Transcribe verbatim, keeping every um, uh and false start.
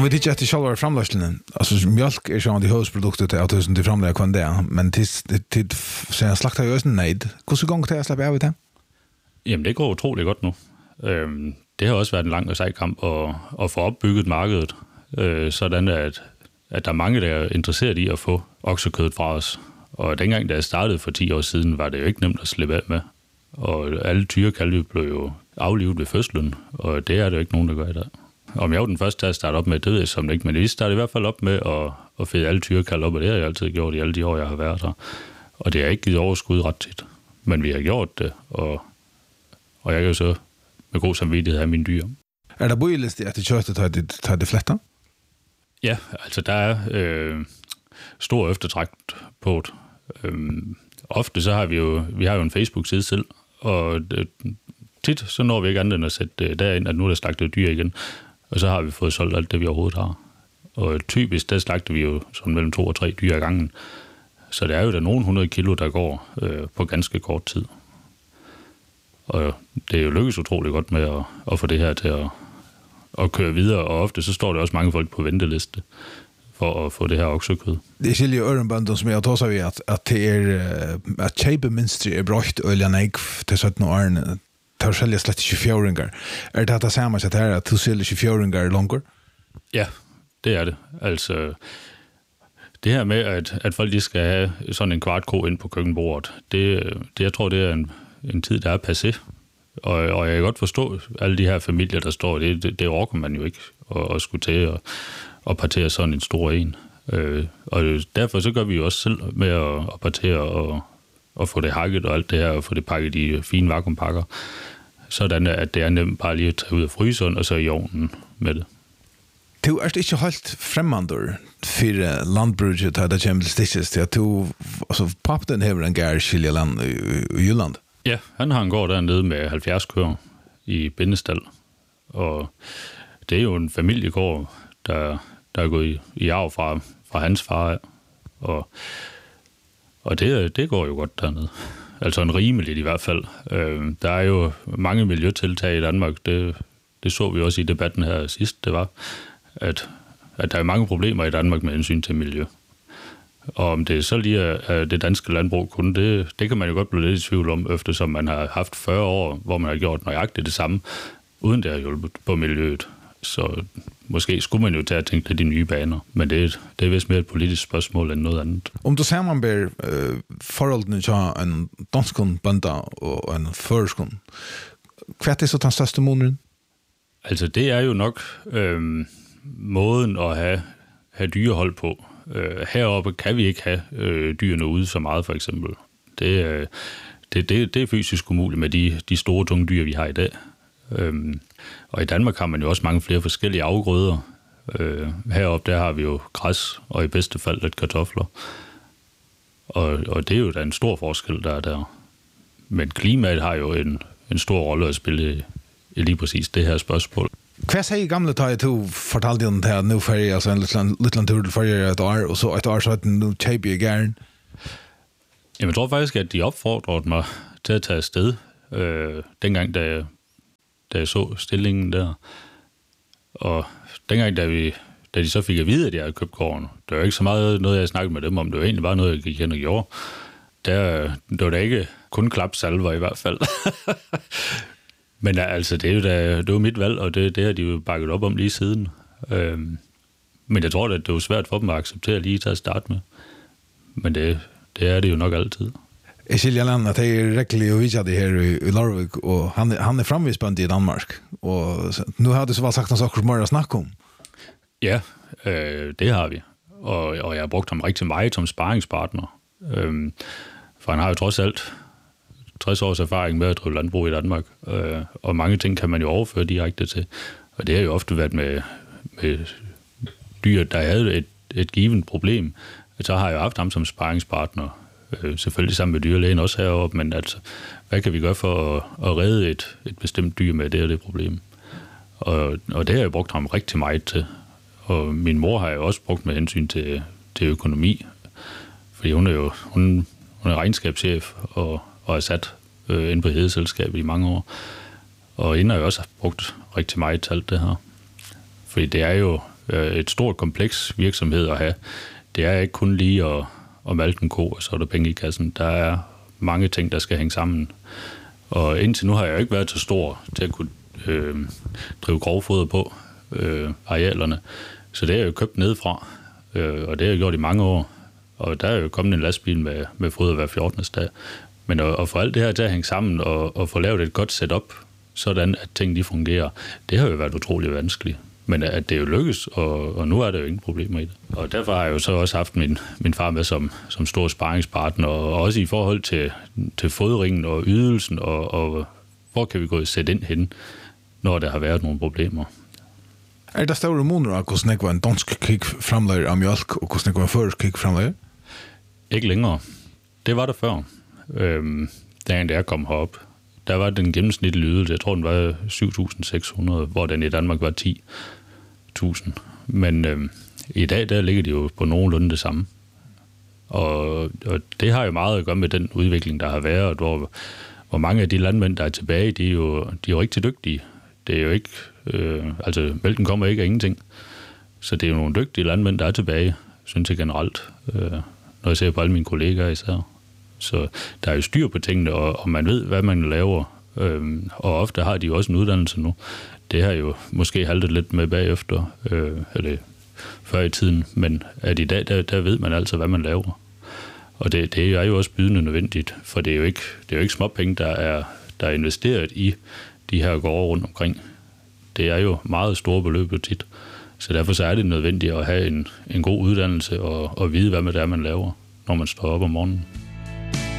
vi tittar till själva framlösningen, alltså mjölk är ju det huvudsproduktet till tusen till framlägga kvar där, men till till sen slaktar ju ösen ned. Hur så gång till att släppa av det? Jamen det går utroligt godt nu. Øhm, det har også været en lang og sej kamp at, at få opbygget markedet, øh, sådan at, at der er mange, der er interesseret i at få oksekødet fra os. Og dengang, da jeg startede for ti år siden, var det jo ikke nemt at slippe af med. Og alle tyrekalve blev jo aflivet ved fødslen, og det er det jo ikke nogen, der gør i dag. Om jeg var den første til at starte op med, det ved jeg som ikke, men vi startede i hvert fald op med at, at fede alle tyrekalve op, og det har jeg altid gjort i alle de år, jeg har været her. Og det har ikke givet overskud ret tit, men vi har gjort det, og, og jeg kan jo så med god samvittighed have mine dyr. Er der bøjeliste, at det kjøttet tager det, tager det fletter? Ja, altså der er øh, stor eftertræk på det. Øhm, ofte så har vi jo, vi har jo en Facebook-side selv, og det, tit så når vi ikke andet end at sætte derind, at nu er der slagtet dyr igen, og så har vi fået solgt alt det, vi overhovedet har. Og typisk, der slagter vi jo sådan mellem to og tre dyr ad gangen, så det er jo der nogle hundrede kilo, der går øh, på ganske kort tid. Og det er jo lykkes utroligt godt med at, at få det her til at, at køre videre, og ofte så står der også mange folk på venteliste for at få det her oksekød. Det er skilje ørenbønden som jeg tar sig ved, at, at det er at kjeipeminstri er brøgt ølja neik til sytten årene. Det er skilje slett tjue-fjøringer. Er det at det samme at det er at du skilje tjue-fjøringer langer? Ja, det er det. Altså, det her med, at, at folk de skal have sådan en kvart ko ind på køkkenbordet, det, det jeg tror, det er en, en tid, der er passé. Og, og jeg kan godt forstå alle de her familier, der står, det, det, det orker man jo ikke at, at skulle til at, at partere sådan en stor en. Øh, og derfor så gør vi jo også selv med at, at partere og, og få det hakket og alt det her, og få det pakket i fine vakuumpakker, sådan at det er nemt bare lige at tage ud af fryseren og så i ovnen med det. Du er ikke helt fremmandor for landbruget, at det kommer til stikses til at du, altså pappen hever en gær skilje land i, i Jylland. Ja, han har en gård dernede med halvfjerds køer i Bindestal, og det er jo en familiegård, der, der er gået i, i arv fra, fra hans far, og, og det, det går jo godt dernede. Altså en rimeligt i hvert fald. Øh, der er jo mange miljøtiltag i Danmark, det, det så vi også i debatten her sidst, det var, at, at der er mange problemer i Danmark med hensyn til miljø. Og om det så lige er det danske landbrug kun, det, det kan man jo godt blive lidt i tvivl om, eftersom man har haft fyrre år, hvor man har gjort nøjagtigt det samme, uden det har hjulpet på miljøet. Så måske skulle man jo tage at tænke lidt i nye baner, men det, det er vist mere et politisk spørgsmål end noget andet. Om du sammenbærer øh, forholdene til en dansk bønda og en førskund, hvad er det så den største måneden? Altså det er jo nok øh, måden at have, have dyrehold på. Øh, heroppe kan vi ikke have øh, dyrene ude så meget, for eksempel. Det, øh, det, det, det er fysisk umuligt med de, de store, tunge dyr, vi har i dag. Øhm, og i Danmark har man jo også mange flere forskellige afgrøder. Øh, heroppe der har vi jo græs, og i bedste fald lidt kartofler. Og, og det er jo da en stor forskel, der er der. Men klimaet har jo en, en stor rolle at spille i, i lige præcis det her spørgsmål. Hvad sagde I gamle tag, du fortalte den her nu ferie, altså en liten tur til ferie et år, og så et år så er den nu tabe i gæren? Jamen, jeg tror faktisk, at de opfordrede mig til at tage afsted, øh, dengang, da jeg, da jeg så stillingen der. Og dengang, da, vi, da de så fik at vide, at jeg havde købt gården, det var ikke så meget noget, jeg snakkede med dem om, det var egentlig bare noget, jeg gik hen og gjorde. Der, det var da ikke kun klapsalver i hvert fald. Men altså, det er jo, da, det var mit valg, og det, det har de jo bakket op om lige siden. Øhm, men jeg tror, at det er svært for dem at acceptere lige til at starte med. Men det, det er det jo nok altid. Jeg siger Jan, at det er rigtig at vise det her i Larvik, og han, han er fremvisbønd i Danmark. Og nu har du så sagt noget så meget at snakke om. Ja, øh, det har vi. Og, og jeg har brugt ham rigtig meget som sparringspartner. Øhm, for han har jo trods alt tres års erfaring med at drive landbrug i Danmark, øh, og mange ting kan man jo overføre direkte til. Og det har jo ofte været med, med dyr, der havde et, et givet problem. Så har jeg jo haft ham som sparringspartner, øh, selvfølgelig sammen med dyrlægen også heroppe, men altså, hvad kan vi gøre for at, at redde et, et bestemt dyr med det og det problem? Og, og det har jeg brugt ham rigtig meget til. Og min mor har jeg også brugt med hensyn til, til økonomi, fordi hun er jo hun, hun er regnskabschef og og er sat øh, inde på Hedeselskabet i mange år. Og hende har jeg også brugt rigtig meget til alt det her. Fordi det er jo et stort kompleks virksomhed at have. Det er ikke kun lige at, at malte en ko, og så er der penge i kassen. Der er mange ting, der skal hænge sammen. Og indtil nu har jeg jo ikke været så stor til at kunne øh, drive grovfoder på øh, arealerne. Så det er jeg jo købt nedefra, øh, og det har jeg gjort i mange år. Og der er jo kommet en lastbil med, med foder hver fjortende dag. Men at, at få alt det her til at hænge sammen og, og få lavet et godt setup, sådan at ting de fungerer, det har jo været utrolig vanskeligt. Men at det jo lykkes, og, og nu er der jo ingen problemer i det. Og derfor har jeg jo så også haft min, min far med som, som stor sparringspartner, og også i forhold til, til fodringen og ydelsen, og, og hvor kan vi gå og sætte ind hen, når der har været nogle problemer. Er der store måneder af, hvordan det var en dansk krig fremlæger af mjølk, og hvordan det var en først krig fremlæger? Ikke længere. Det var der før. Øhm, da jeg kom herop, der var den gennemsnitlige ydelse, jeg tror den var syv tusind seks hundrede, hvor den i Danmark var ti tusind. Men øhm, i dag, der ligger de jo på nogenlunde det samme. Og, og det har jo meget at gøre med den udvikling, der har været, hvor, hvor mange af de landmænd, der er tilbage, de er jo, de er jo rigtig dygtige. Det er jo ikke, øh, altså mælken kommer ikke af ingenting. Så det er jo nogle dygtige landmænd, der er tilbage, synes jeg generelt, øh, når jeg ser på alle mine kollegaer især. Så der er jo styr på tingene, og, og man ved, hvad man laver. Øhm, og ofte har de jo også en uddannelse nu. Det har jo måske haltet lidt med bagefter, øh, eller før i tiden, men at i dag, der, der ved man altså, hvad man laver. Og det, det er jo også bydende nødvendigt, for det er jo ikke, det er jo ikke småpenge, der er, der er investeret i de her gårde rundt omkring. Det er jo meget store beløb tit. Så derfor så er det nødvendigt at have en, en god uddannelse og, og vide, hvad med det er, man laver, når man står op om morgenen.